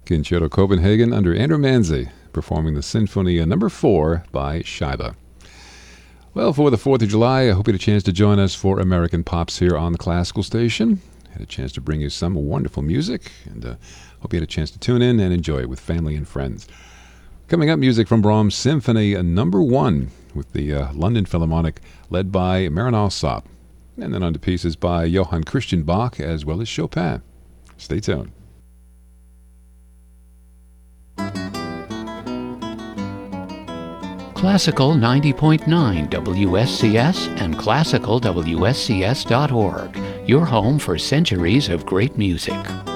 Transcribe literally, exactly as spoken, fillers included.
Concerto Copenhagen under Andrew Manze, performing the Sinfonia number four by Scheibe. Well, for the fourth of July, I hope you had a chance to join us for American Pops here on the Classical Station. Had a chance to bring you some wonderful music, and uh, hope you had a chance to tune in and enjoy it with family and friends. Coming up, music from Brahms' Symphony number one with the uh, London Philharmonic led by Marin Alsop. And then on to pieces by Johann Christian Bach as well as Chopin. Stay tuned. Classical ninety point nine W S C S and classical W S C S dot org, your home for centuries of great music.